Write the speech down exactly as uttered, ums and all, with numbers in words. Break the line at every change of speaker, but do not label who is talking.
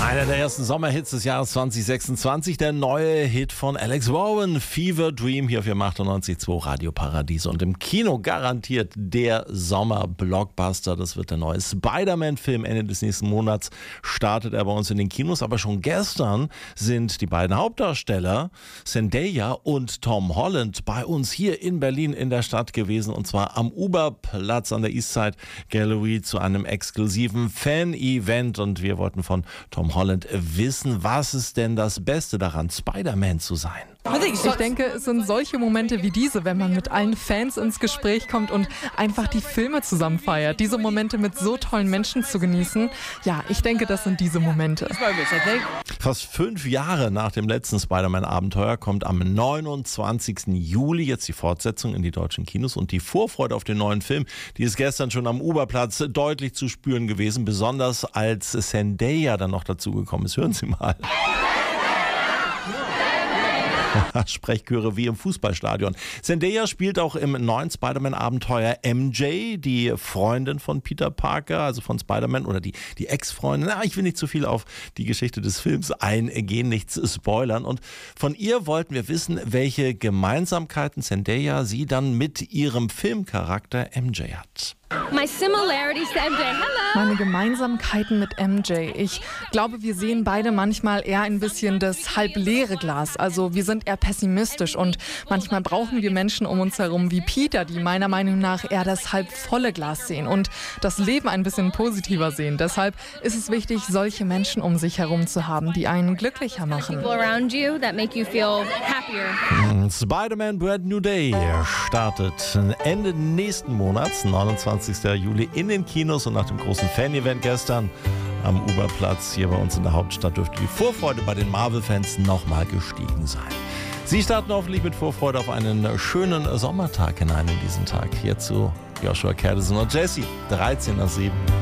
Einer der ersten Sommerhits des Jahres zwanzig sechsundzwanzig, der neue Hit von Alex Warren, Fever Dream, hier auf Ihrem achtundneunzig Komma zwei Radio Paradies. Und im Kino garantiert der Sommer-Blockbuster. Das wird der neue Spider-Man-Film. Ende des nächsten Monats startet er bei uns in den Kinos. Aber schon gestern sind die beiden Hauptdarsteller, Zendaya und Tom Holland, bei uns hier in Berlin in der Stadt gewesen. Und zwar am Uberplatz an der Eastside Gallery zu einem exklusiven Fan-Event. Und wir wollten von Tom Holland wissen, was ist denn das Beste daran, Spider-Man zu sein?
Ich denke, es sind solche Momente wie diese, wenn man mit allen Fans ins Gespräch kommt und einfach die Filme zusammen feiert. Diese Momente mit so tollen Menschen zu genießen, ja, ich denke, das sind diese Momente.
Fast fünf Jahre nach dem letzten Spider-Man-Abenteuer kommt am neunundzwanzigsten Juli jetzt die Fortsetzung in die deutschen Kinos. Und die Vorfreude auf den neuen Film, die ist gestern schon am Uberplatz deutlich zu spüren gewesen, besonders als Zendaya dann noch dazugekommen ist. Hören Sie mal. Sprechchöre wie im Fußballstadion. Zendaya spielt auch im neuen Spider-Man-Abenteuer M J, die Freundin von Peter Parker, also von Spider-Man, oder die, die Ex-Freundin. Na, ich will nicht zu viel auf die Geschichte des Films eingehen, nichts spoilern. Und von ihr wollten wir wissen, welche Gemeinsamkeiten Zendaya sie dann mit ihrem Filmcharakter M J hat.
My similarities to M J. Hello.
Meine Gemeinsamkeiten mit M J. Ich glaube, wir sehen beide manchmal eher ein bisschen das halb leere Glas. Also wir sind eher pessimistisch und manchmal brauchen wir Menschen um uns herum wie Peter, die meiner Meinung nach eher das halb volle Glas sehen und das Leben ein bisschen positiver sehen. Deshalb ist es wichtig, solche Menschen um sich herum zu haben, die einen glücklicher machen.
People around you that make you feel happier.
Spider-Man Brand New Day startet Ende nächsten Monats, neunundzwanzigsten Juli in den Kinos, und nach dem großen Fan-Event gestern am Uberplatz hier bei uns in der Hauptstadt dürfte die Vorfreude bei den Marvel-Fans nochmal gestiegen sein. Sie starten hoffentlich mit Vorfreude auf einen schönen Sommertag hinein in diesen Tag. Hierzu Joshua Kerdeson und Jesse, dreizehn nach sieben.